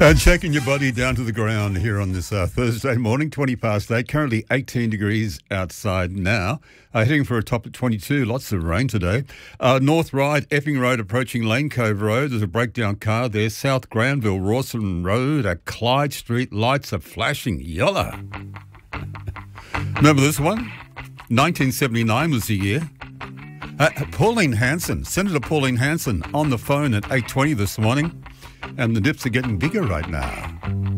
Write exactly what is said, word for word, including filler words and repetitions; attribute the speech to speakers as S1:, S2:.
S1: And shaking your body down to the ground here on this uh, Thursday morning, twenty past eight. Currently eighteen degrees outside now. Uh, heading for a top at twenty-two. Lots of rain today. Uh, North Ryde, Epping Road approaching Lane Cove Road. There's a breakdown car there. South Granville, Rawson Road at Clyde Street. Lights are flashing yellow. Remember this one? nineteen seventy-nine was the year. Uh, Pauline Hanson, Senator Pauline Hanson, on the phone at eight twenty this morning. And the dips are getting bigger right now.